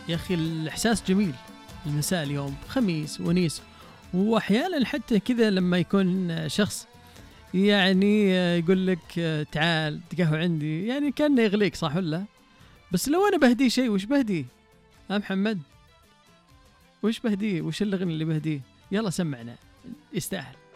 يا أخي الإحساس جميل، المساء اليوم خميس ونيس، وأحيانا حتى كذا لما يكون شخص يعني يقول لك تعال تقهوى عندي، يعني كأنه يغليك، صح ولا؟ بس لو أنا بهديه شيء وش بهديه؟ محمد وش بهديه؟ وش الأغنية اللي بهديه؟ يلا سمعنا، يستاهل.